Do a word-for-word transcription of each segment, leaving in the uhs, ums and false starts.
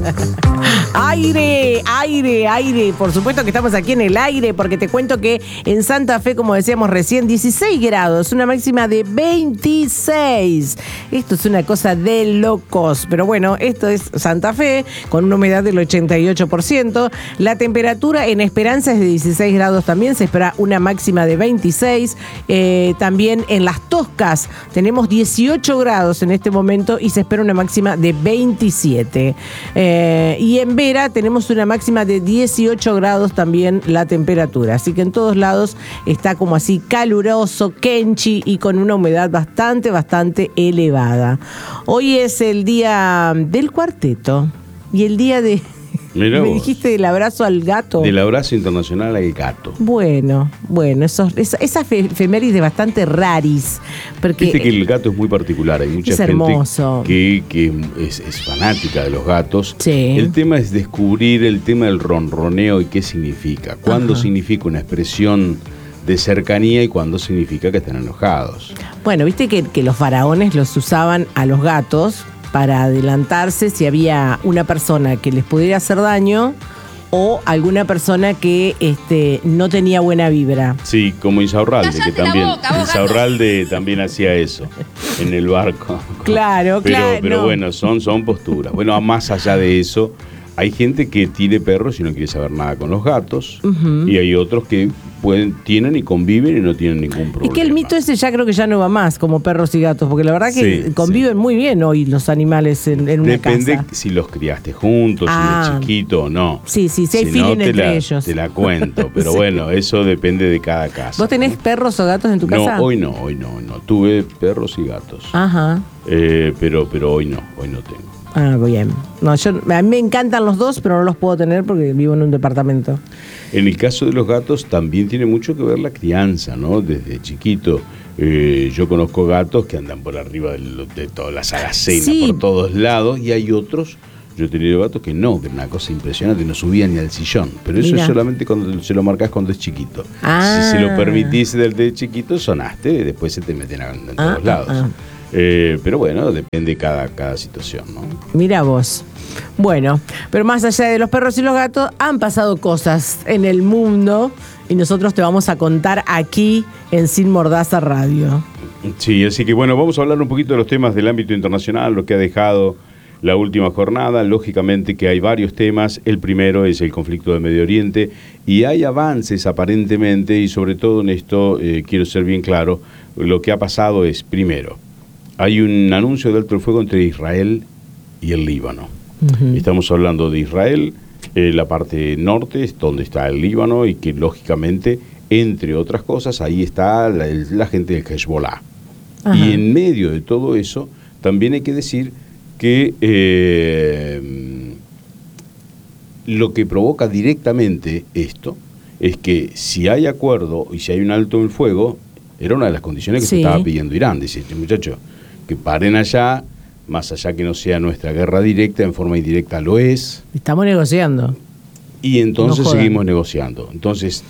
Aire, aire, aire. Por supuesto que estamos aquí en el aire porque te cuento que en Santa Fe, como decíamos recién, dieciséis grados, una máxima de veintiséis. Esto es una cosa de locos. Pero bueno, esto es Santa Fe con una humedad del ochenta y ocho por ciento. La temperatura en Esperanza es de dieciséis grados también. Se espera una máxima de veintiséis. Eh, también en Las Toscas tenemos dieciocho grados en este momento y se espera una máxima de veintisiete. Eh, y en Vera tenemos una máxima de dieciocho grados también la temperatura. Así que en todos lados está como así caluroso, kenchi y con una humedad bastante, bastante elevada. Hoy es el día del cuarteto y el día de... Mirá Me vos. dijiste del abrazo al gato. Del abrazo internacional al gato. Bueno, bueno, esos, esa, esa fe- efeméride bastante raris. Porque Viste que el gato es muy particular. Hay mucha es gente hermoso. que, que es, es fanática de los gatos. Sí. El tema es descubrir el tema del ronroneo y qué significa. Cuándo Ajá. significa una expresión de cercanía y cuándo significa que están enojados. Bueno, viste que, que los faraones los usaban a los gatos para adelantarse si había una persona que les pudiera hacer daño o alguna persona que este, no tenía buena vibra. Sí, como Insaurralde, que Cállate la también boca, vos, Insaurralde también hacía eso en el barco. Claro, pero, claro, Pero no. bueno, son, son posturas. Bueno, más allá de eso, hay gente que tiene perros y no quiere saber nada con los gatos. Ujú. Y hay otros que pueden, tienen y conviven y no tienen ningún problema. Es que el mito ese ya creo que ya no va más como perros y gatos, porque la verdad que Sí, conviven sí. muy bien hoy los animales en, en una Depende casa. si los criaste juntos, Ah. si de chiquito o no. Sí, sí, sí hay Si no, feeling te entre la, ellos. Te la cuento, pero Sí. bueno, eso depende de cada casa. ¿Vos tenés perros o gatos en tu casa? No, hoy no, hoy no, no. Tuve perros y gatos. Ajá. Eh, pero, pero hoy no, hoy no tengo. Ah, bien. No, yo, a mí me encantan los dos, pero no los puedo tener porque vivo en un departamento. En el caso de los gatos también tiene mucho que ver la crianza, ¿no? Desde chiquito. Eh, yo conozco gatos que andan por arriba de, lo- de todas las alacenas, Sí. por todos lados, y hay otros, yo he tenido gatos que no, que era una cosa impresionante, no subían ni al sillón. Pero eso Mirá. es solamente cuando se lo marcas cuando es chiquito. Ah. Si se lo permitís desde chiquito, sonaste, después se te meten en todos Ah, ah, lados. ah. Eh, pero bueno, depende cada, cada situación, ¿no? Mira vos. Bueno, pero más allá de los perros y los gatos, han pasado cosas en el mundo y nosotros te vamos a contar aquí en Sin Mordaza Radio. Sí, así que bueno, vamos a hablar un poquito de los temas del ámbito internacional, lo que ha dejado la última jornada. Lógicamente que hay varios temas. El primero es el conflicto de Medio Oriente y hay avances aparentemente, y sobre todo en esto eh, quiero ser bien claro, lo que ha pasado es, primero, hay un anuncio de alto el fuego entre Israel y el Líbano. Ujú. Estamos hablando de Israel, eh, la parte norte es donde está el Líbano y que lógicamente, entre otras cosas, ahí está la, el- la gente del Hezbollah. Ajá. Y en medio de todo eso, también hay que decir que eh, lo que provoca directamente esto es que si hay acuerdo y si hay un alto en el fuego, era una de las condiciones que Sí. se estaba pidiendo Irán. Dice, muchachos, que paren allá, más allá que no sea nuestra guerra directa, en forma indirecta lo es, Estamos negociando. y entonces No jodan. seguimos negociando. Entonces,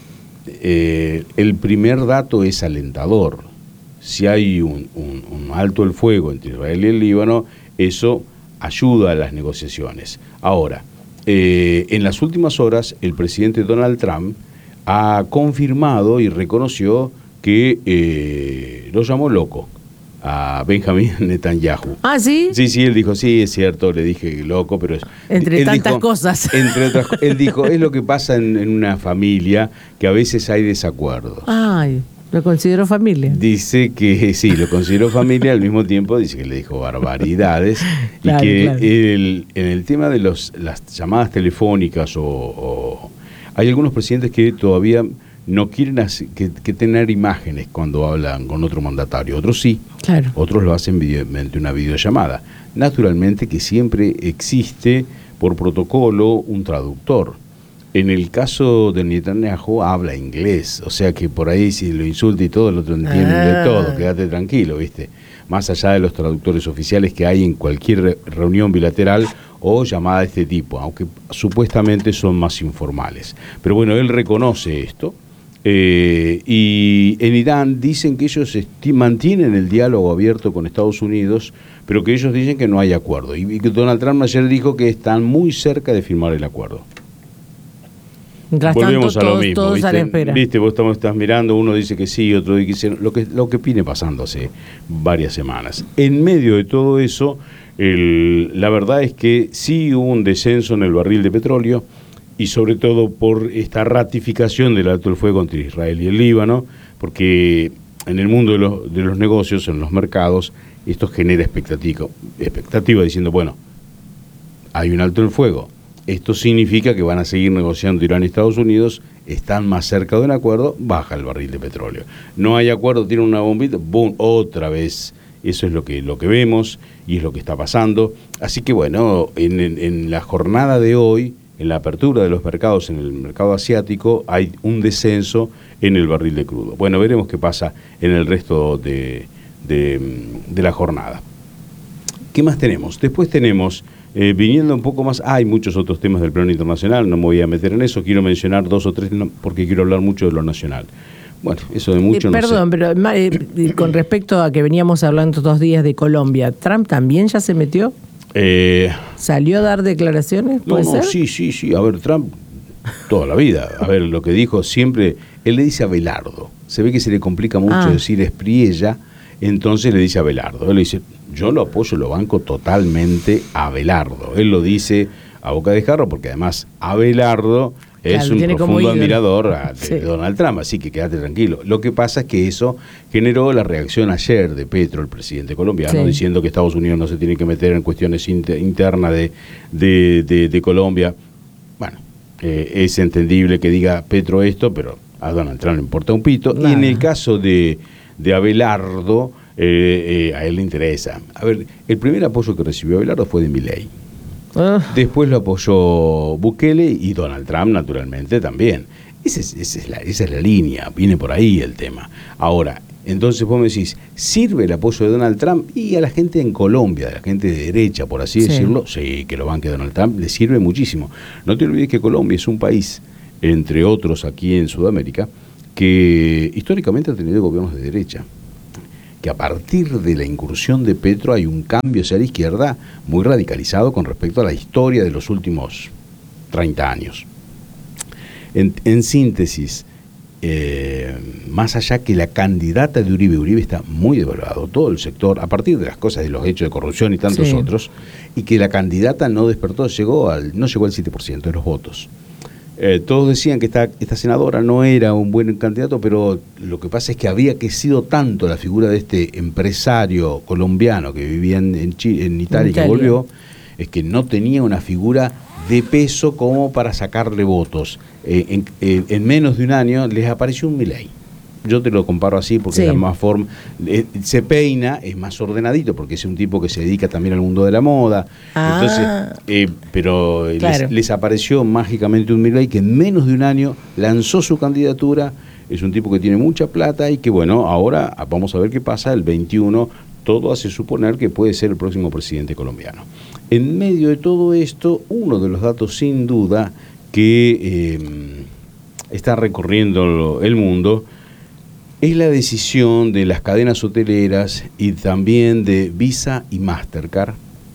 eh, el primer dato es alentador. Si hay un, un- un alto el fuego entre Israel y el Líbano, eso ayuda a las negociaciones. Ahora, eh, en las últimas horas, el presidente Donald Trump ha confirmado y reconoció que eh, lo llamó loco a Benjamin Netanyahu. Ah, ¿sí? Sí, sí, él dijo, sí, es cierto, le dije loco, pero... es- Entre él tantas dijo- cosas. Entre otras co- él dijo, es lo que pasa en, en una familia, que a veces hay desacuerdos. Ay, lo considero familia. Dice que sí, lo consideró familia, al mismo tiempo dice que le dijo barbaridades, Claro, y que claro. el- en el tema de los, las llamadas telefónicas, o, o- hay algunos presidentes que todavía no quieren hacer- que, que tener imágenes cuando hablan con otro mandatario, otros sí. Claro. Otros lo hacen video- mediante una videollamada. Naturalmente que siempre existe por protocolo un traductor. En el caso de Netanyahu habla inglés, o sea que por ahí si lo insulta y todo, el otro entiende Ah. de todo, quédate tranquilo, ¿viste? Más allá de los traductores oficiales que hay en cualquier re- reunión bilateral o llamada de este tipo, aunque supuestamente son más informales. Pero bueno, él reconoce esto. Eh, y en Irán dicen que ellos esti- mantienen el diálogo abierto con Estados Unidos, pero que ellos dicen que no hay acuerdo. Y, y que Donald Trump ayer dijo que están muy cerca de firmar el acuerdo. Mientras Volvemos tanto, a lo todos, mismo, todos ¿viste? a la espera. ¿Viste? Vos estamos, estás mirando, uno dice que sí, otro dice que sí, lo que, lo que viene pasando hace varias semanas. En medio de todo eso, el, la verdad es que sí hubo un descenso en el barril de petróleo, y sobre todo por esta ratificación del alto el fuego entre Israel y el Líbano, porque en el mundo de los, de los negocios, en los mercados, esto genera expectativa, expectativa diciendo, bueno, hay un alto el fuego. Esto significa que van a seguir negociando Irán y Estados Unidos, están más cerca de un acuerdo, baja el barril de petróleo. No hay acuerdo, tiene una bombita, boom, otra vez. Eso es lo que, lo que vemos y es lo que está pasando. Así que bueno, en, en, en la jornada de hoy, en la apertura de los mercados, en el mercado asiático, hay un descenso en el barril de crudo. Bueno, veremos qué pasa en el resto de, de, de la jornada. ¿Qué más tenemos? Después tenemos... Eh, viniendo un poco más, hay muchos otros temas del plano internacional, no me voy a meter en eso, quiero mencionar dos o tres no, porque quiero hablar mucho de lo nacional. Bueno, eso de mucho eh, no Perdón, sé. pero eh, con respecto a que veníamos hablando dos días de Colombia, ¿Trump también ya se metió? Eh, ¿Salió a dar declaraciones? no, ¿Puede no, ser? sí, sí, sí, a ver, Trump toda la vida, a ver, lo que dijo siempre, él le dice a Belardo, se ve que se le complica mucho Ah. decir Espriella, entonces le dice a Belardo, él le dice, yo lo apoyo, lo banco totalmente a Belardo, él lo dice a boca de jarro, porque además Abelardo es Claro, un tiene como profundo ídolo. admirador a- de Sí. Donald Trump, así que quédate tranquilo. Lo que pasa es que eso generó la reacción ayer de Petro, el presidente colombiano, Sí. diciendo que Estados Unidos no se tiene que meter en cuestiones inter- internas de, de, de, de Colombia. Bueno, eh, es entendible que diga Petro esto, pero a Donald Trump le importa un pito. Nada. Y en el caso de, de Abelardo, eh, eh, a él le interesa. A ver, el primer apoyo que recibió Abelardo fue de Milei. Ah, Después lo apoyó Bukele y Donald Trump, naturalmente, también. Esa es, esa es la, esa es la línea, viene por ahí el tema. Ahora, entonces vos me decís, ¿sirve el apoyo de Donald Trump? Y a la gente en Colombia, a la gente de derecha, por así Sí. decirlo, sí, que lo banque Donald Trump, le sirve muchísimo. No te olvides que Colombia es un país, entre otros aquí en Sudamérica, que históricamente ha tenido gobiernos de derecha. Que a partir de la incursión de Petro hay un cambio hacia la izquierda muy radicalizado con respecto a la historia de los últimos treinta años. En, en síntesis, eh, más allá que la candidata de Uribe, Uribe está muy devaluado, todo el sector, a partir de las cosas de los hechos de corrupción y tantos Sí. otros, y que la candidata no despertó, llegó al, no llegó al siete por ciento de los votos. Eh, todos decían que esta, esta senadora no era un buen candidato, pero lo que pasa es que había crecido tanto la figura de este empresario colombiano que vivía en, en, Chile, en Italia y que Italia. volvió, es que no tenía una figura de peso como para sacarle votos. Eh, en, eh, en menos de un año les apareció un Milei. Yo te lo comparo así porque Sí. es la más forma. Eh, se peina, es más ordenadito porque es un tipo que se dedica también al mundo de la moda. Ah. Entonces, eh, pero Claro. les, les apareció mágicamente un Milei que en menos de un año lanzó su candidatura. Es un tipo que tiene mucha plata y que, bueno, ahora vamos a ver qué pasa el veintiuno. Todo hace suponer que puede ser el próximo presidente colombiano. En medio de todo esto, uno de los datos sin duda que eh, está recorriendo el mundo es la decisión de las cadenas hoteleras y también de Visa y Mastercard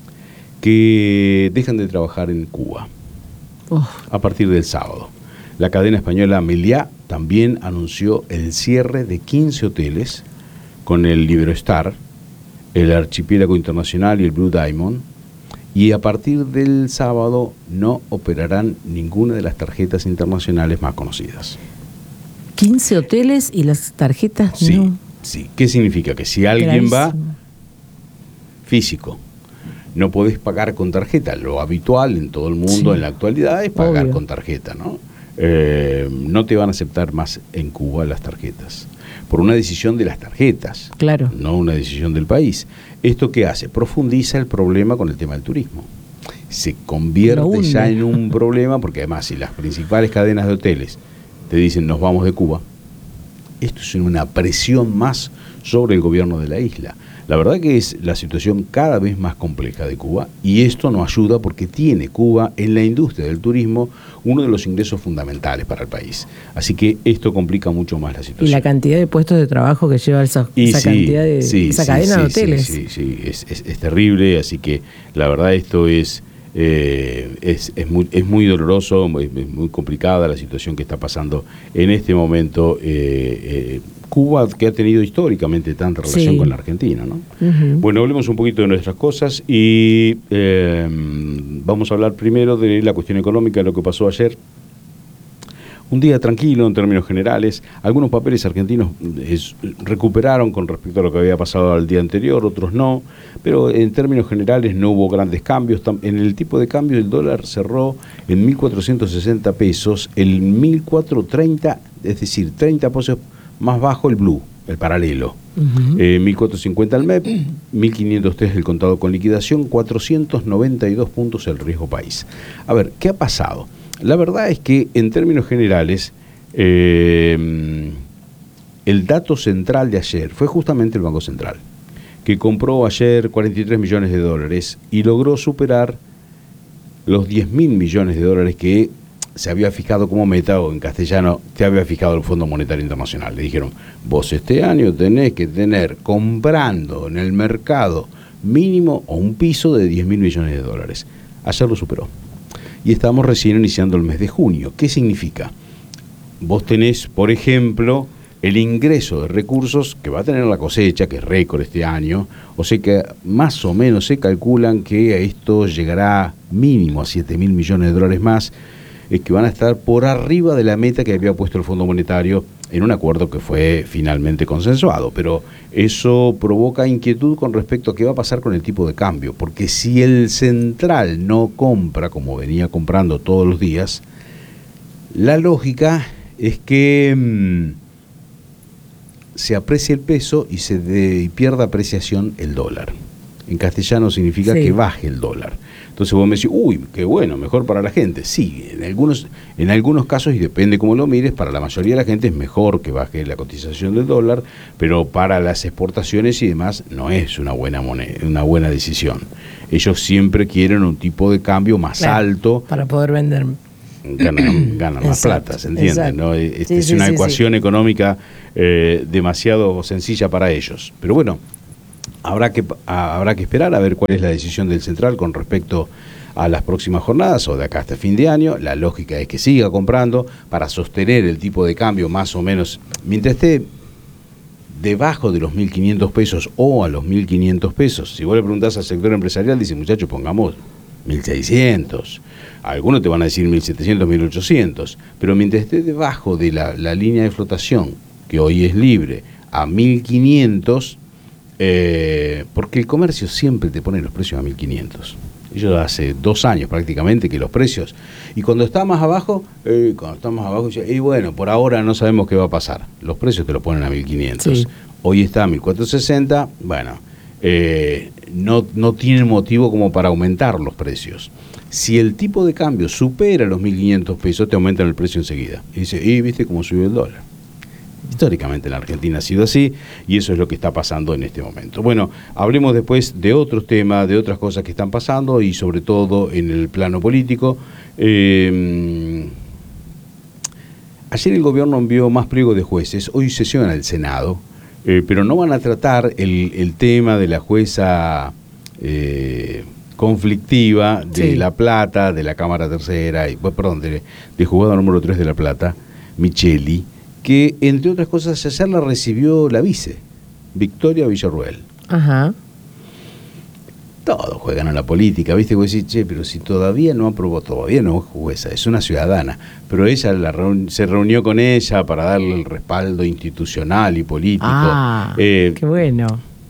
que dejan de trabajar en Cuba uf, a partir del sábado. La cadena española Meliá también anunció el cierre de quince hoteles con el Iberostar, el Archipiélago Internacional y el Blue Diamond, y a partir del sábado no operarán ninguna de las tarjetas internacionales más conocidas. quince hoteles y las tarjetas Sí, no. sí. ¿Qué significa? Que si alguien va Gravísimo. físico, no podés pagar con tarjeta. Lo habitual en todo el mundo Sí. en la actualidad es pagar Obvio. con tarjeta, ¿no? Eh, no te van a aceptar más en Cuba las tarjetas. Por una decisión de las tarjetas, Claro. no una decisión del país. ¿Esto qué hace? Profundiza el problema con el tema del turismo. Se Lo convierte hunde. ya en un problema, porque además si las principales cadenas de hoteles te dicen nos vamos de Cuba, esto es una presión más sobre el gobierno de la isla. La verdad que es la situación cada vez más compleja de Cuba y esto no ayuda porque tiene Cuba en la industria del turismo uno de los ingresos fundamentales para el país. Así que esto complica mucho más la situación. Y la cantidad de puestos de trabajo que lleva esa, esa sí, cantidad de sí, esa sí, cadena sí, de hoteles. Sí, sí, sí, es, es, es terrible, así que la verdad esto es, eh, es, es, muy, es muy doloroso, es, es muy complicada la situación que está pasando en este momento eh, eh, Cuba, que ha tenido históricamente tanta relación sí. con la Argentina, ¿no? Uh-huh. Bueno, hablemos un poquito de nuestras cosas y eh, vamos a hablar primero de la cuestión económica, de lo que pasó ayer. Un día tranquilo en términos generales. Algunos papeles argentinos es, recuperaron con respecto a lo que había pasado al día anterior, otros no, pero en términos generales no hubo grandes cambios. En el tipo de cambio el dólar cerró en mil cuatrocientos sesenta pesos, el mil cuatrocientos treinta, es decir, treinta pesos más bajo el blue, el paralelo. Uh-huh. eh, mil cuatrocientos cincuenta el M E P, mil quinientos tres el contado con liquidación, cuatrocientos noventa y dos puntos el riesgo país. A ver, ¿qué ha pasado? La verdad es que en términos generales eh, el dato central de ayer fue justamente el Banco Central, que compró ayer cuarenta y tres millones de dólares y logró superar los diez mil millones de dólares que se había fijado como meta, o en castellano, te había fijado el Fondo Monetario Internacional. Le dijeron, vos este año tenés que tener comprando en el mercado mínimo o un piso de diez mil millones de dólares. Ayer lo superó. Y estamos recién iniciando el mes de junio. ¿Qué significa? Vos tenés, por ejemplo, el ingreso de recursos que va a tener la cosecha, que es récord este año, o sea que más o menos se calculan que esto llegará mínimo a siete mil millones de dólares más, es que van a estar por arriba de la meta que había puesto el Fondo Monetario en un acuerdo que fue finalmente consensuado. Pero eso provoca inquietud con respecto a qué va a pasar con el tipo de cambio, porque si el central no compra como venía comprando todos los días, la lógica es que mmm, se aprecie el peso y se de, y pierda apreciación el dólar. En castellano significa sí. que baje el dólar. Entonces vos me decís, uy, qué bueno, mejor para la gente. Sí, en algunos, en algunos casos, y depende cómo lo mires, para la mayoría de la gente es mejor que baje la cotización del dólar, pero para las exportaciones y demás no es una buena moneda, una buena decisión. Ellos siempre quieren un tipo de cambio más claro, alto. Para poder vender. Ganan, ganan más plata, ¿se entiende? ¿No? Este sí, es sí, una sí, ecuación sí. económica eh, demasiado sencilla para ellos. Pero bueno, Habrá que, a, habrá que esperar a ver cuál es la decisión del central con respecto a las próximas jornadas o de acá hasta fin de año. La lógica es que siga comprando para sostener el tipo de cambio más o menos, mientras esté debajo de los mil quinientos pesos o a los mil quinientos pesos. Si vos le preguntás al sector empresarial, dice, muchachos, pongamos mil seiscientos. Algunos te van a decir mil setecientos, mil ochocientos. Pero mientras esté debajo de la, la línea de flotación, que hoy es libre, a mil quinientos... Eh, porque el comercio siempre te pone los precios a mil quinientos. Ellos hace dos años prácticamente que los precios, y cuando está más abajo, eh, cuando está más abajo, y bueno, por ahora no sabemos qué va a pasar. Los precios te lo ponen a mil quinientos. Sí. Hoy está a mil cuatrocientos sesenta, bueno, eh, no, no tienen motivo como para aumentar los precios. Si el tipo de cambio supera los mil quinientos pesos, te aumentan el precio enseguida. Y dice, y viste cómo subió el dólar. Históricamente en la Argentina ha sido así y eso es lo que está pasando en este momento. Bueno, hablemos después de otros temas, de otras cosas que están pasando y sobre todo en el plano político. Eh, ayer el gobierno envió más pliegos de jueces, hoy sesiona el Senado, eh, pero no van a tratar el, el tema de la jueza eh, conflictiva de sí. La Plata, de la Cámara Tercera, y, perdón, de, de juzgado número tres de La Plata, Micheli, que entre otras cosas ayer la recibió la vice, Victoria Villarruel. Ajá. Todos juegan a la política, ¿viste? Vos decís, che, pero si todavía no aprobó, todavía no es jueza, es una ciudadana, pero ella la reun- se reunió con ella para darle el respaldo institucional y político. Ah, eh, qué bueno.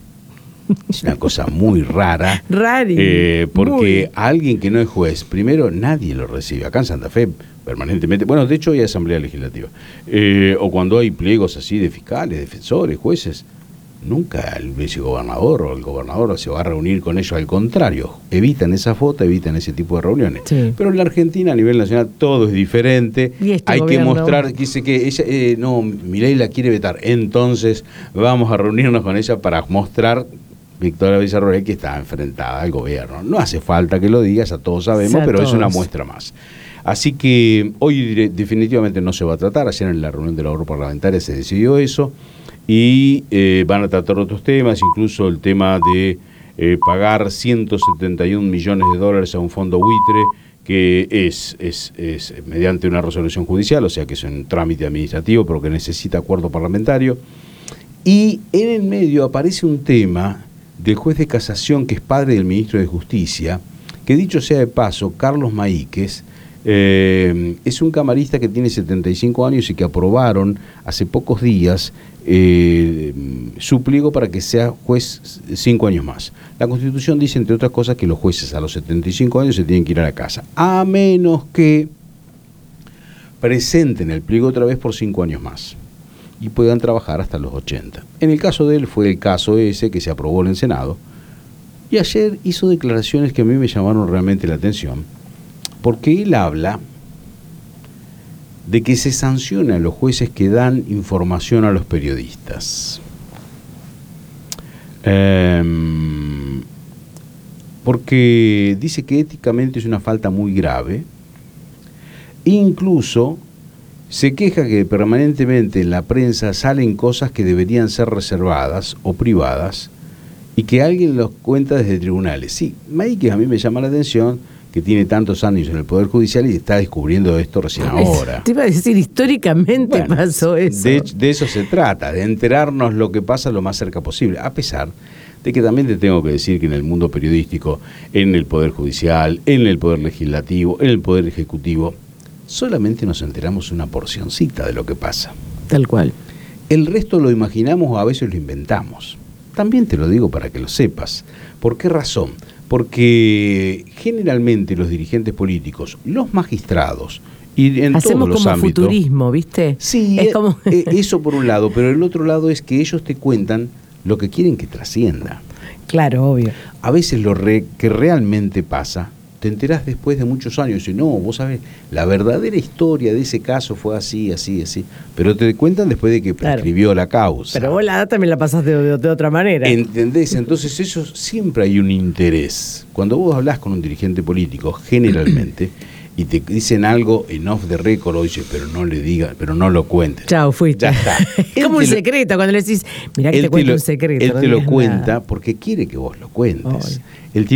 Es una cosa muy rara. Rari. Eh, porque muy. Alguien que no es juez, primero nadie lo recibe. Acá en Santa Fe, permanentemente. Bueno, de hecho hay asamblea legislativa. Eh, o cuando hay pliegos así de fiscales, defensores, jueces. nunca el vicegobernador o el gobernador se va a reunir con ellos, al contrario, evitan esa foto, evitan ese tipo de reuniones. Sí. Pero en la Argentina, a nivel nacional, todo es diferente. Este Hay gobierno? que mostrar, dice que ella, eh, no, Milei la quiere vetar, entonces vamos a reunirnos con ella para mostrar Victoria Villarroel que está enfrentada al gobierno. No hace falta que lo digas, a todos sabemos, o sea, pero todos. Es una muestra más. Así que hoy definitivamente no se va a tratar. Ayer en la reunión de la obra parlamentaria se decidió eso. Y eh, van a tratar otros temas, incluso el tema de eh, pagar ciento setenta y un millones de dólares a un fondo buitre, que es, es, es mediante una resolución judicial, o sea que es un trámite administrativo, pero que necesita acuerdo parlamentario. Y en el medio aparece un tema del juez de casación, que es padre del ministro de Justicia, que dicho sea de paso, Carlos Maíquez, eh, es un camarista que tiene setenta y cinco años y que aprobaron hace pocos días Eh, su pliego para que sea juez cinco años más. La Constitución dice, entre otras cosas, que los jueces a los setenta y cinco años se tienen que ir a la casa, a menos que presenten el pliego otra vez por cinco años más y puedan trabajar hasta los ochenta. En el caso de él fue el caso ese que se aprobó en el Senado, y ayer hizo declaraciones que a mí me llamaron realmente la atención, porque él habla de que se sanciona a los jueces que dan información a los periodistas. Eh, porque dice que éticamente es una falta muy grave. Incluso se queja que permanentemente en la prensa salen cosas que deberían ser reservadas o privadas y que alguien los cuenta desde tribunales. Sí, Maíquez a mí me llama la atención, que tiene tantos años en el Poder Judicial y está descubriendo esto recién ahora. Te iba a decir, históricamente bueno, pasó eso. De, de eso se trata, de enterarnos lo que pasa lo más cerca posible, a pesar de que también te tengo que decir que en el mundo periodístico, en el Poder Judicial, en el Poder Legislativo, en el Poder Ejecutivo, solamente nos enteramos una porcioncita de lo que pasa. Tal cual. El resto lo imaginamos o a veces lo inventamos. También te lo digo para que lo sepas. ¿Por qué razón? Porque generalmente los dirigentes políticos, los magistrados, y en hacemos todos los como ámbitos, futurismo, ¿viste? Sí, es como... eso por un lado, pero el otro lado es que ellos te cuentan lo que quieren que trascienda. Claro, obvio. A veces lo re, que realmente pasa, te enterás después de muchos años y no, vos sabés, la verdadera historia de ese caso fue así, así, así, pero te cuentan después de que prescribió claro. la causa. Pero vos la data me la pasás de, de, de otra manera. ¿Entendés? Entonces eso siempre hay un interés. Cuando vos hablás con un dirigente político, generalmente, y te dicen algo en off the record, o dices, pero no le digas, pero no lo cuentes. Chao, fuiste. Ya está. Es como un secreto, cuando le decís, mirá que te cuento un secreto. Él no te lo nada. cuenta porque quiere que vos lo cuentes. Él